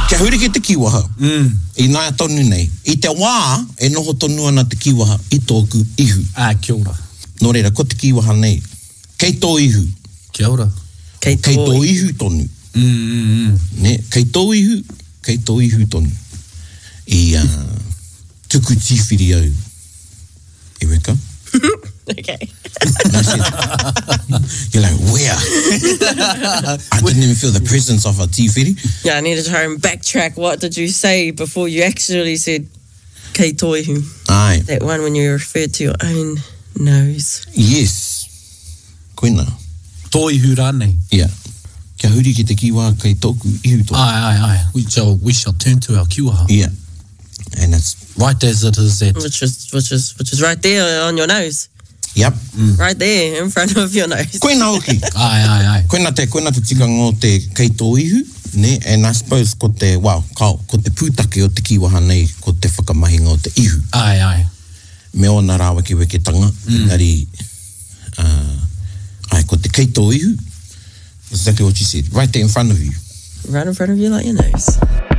Kia hure ki te kiwaha. I nāia tonu nei. I te wā, e noho tonu ana te kiwaha i tōku ihu. Kia ora. Nō reira, ko te kiwaha nei. Kei tō ihu. Kia ora. Kei tō ihu tonu. Ne, kei tō ihu tonu. I tuku tīwhiri au. E weka? Okay. You're like, where? I didn't even feel the presence of a tīwhiri. Yeah, I need to try and backtrack. What did you say before you actually said kei tō ihu? Ai. That one when you referred to your own nose. Yes. Koina. Tō ihu rānei. Yeah. Kia huri ki te kiwa kei tōku ihu tōku. Ai. We shall turn to our kiwaha. Yeah. And that's right as it is that. Which is right there on your nose. Yep. Right there in front of your nose. Koina hoki. Ai. Koina te tika ngō te kei tō ihu, ne? And I suppose ko te, ko te pūtake o te kiwaha nei, ko te whakamahinga o te ihu. Ai. Me o nā rāwa ki weketanga. Engari, ko te kei tō ihu. Exactly what you said. Right there in front of you. Right in front of you like your nose.